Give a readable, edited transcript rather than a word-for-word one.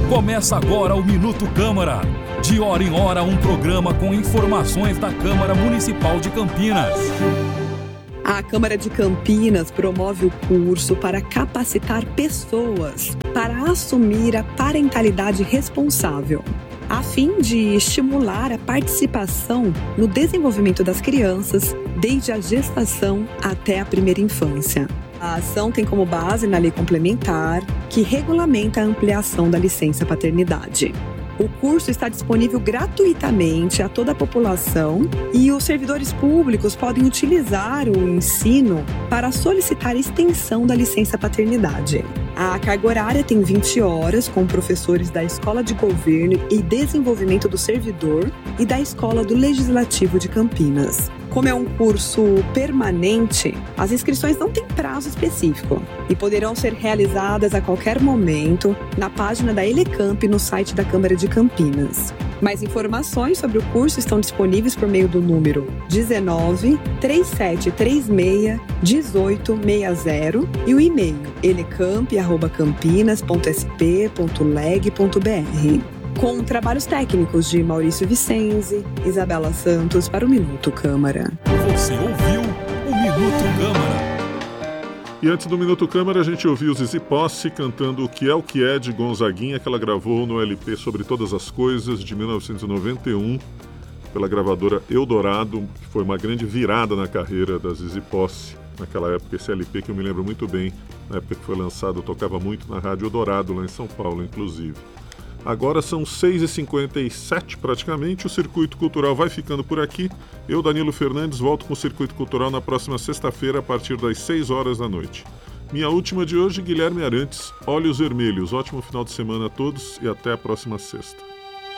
Começa agora o Minuto Câmara. De hora em hora, um programa com informações da Câmara Municipal de Campinas. A Câmara de Campinas promove o curso para capacitar pessoas para assumir a parentalidade responsável, a fim de estimular a participação no desenvolvimento das crianças, desde a gestação até a primeira infância. A ação tem como base na lei complementar, que regulamenta a ampliação da licença paternidade. O curso está disponível gratuitamente a toda a população e os servidores públicos podem utilizar o ensino para solicitar a extensão da licença paternidade. A carga horária tem 20 horas com professores da Escola de Governo e Desenvolvimento do Servidor e da Escola do Legislativo de Campinas. Como é um curso permanente, as inscrições não têm prazo específico e poderão ser realizadas a qualquer momento na página da Elecamp no site da Câmara de Campinas. Mais informações sobre o curso estão disponíveis por meio do número 19 3736 1860 e o e-mail elecamp@campinas.sp.leg.br. Com trabalhos técnicos de Maurício Vicenzi, Isabela Santos para o Minuto Câmara. Você ouviu o Minuto Câmara. E antes do Minuto Câmara, a gente ouviu Zizi Posse cantando O Que É de Gonzaguinha, que ela gravou no LP Sobre Todas as Coisas, de 1991, pela gravadora Eldorado, que foi uma grande virada na carreira da Zizi Posse. Naquela época, esse LP que eu me lembro muito bem, na época que foi lançado, eu tocava muito na Rádio Eldorado, lá em São Paulo, inclusive. Agora são 6h57 praticamente, o Circuito Cultural vai ficando por aqui. Eu, Danilo Fernandes, volto com o Circuito Cultural na próxima sexta-feira, a partir das 6 horas da noite. Minha última de hoje, Guilherme Arantes, Olhos Vermelhos. Ótimo final de semana a todos e até a próxima sexta.